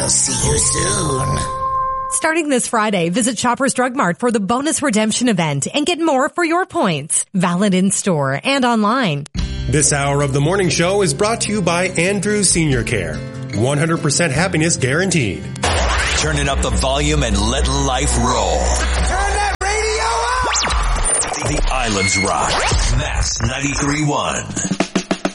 We'll see you soon. Starting this Friday, visit Shoppers Drug Mart for the bonus redemption event and get more for your points. Valid in store and online. This hour of the morning show is brought to you by Andrews Senior Care. 100% happiness guaranteed. Turning up the volume and let life roll. Turn that radio up! The Islands Rock. Mass 93.1.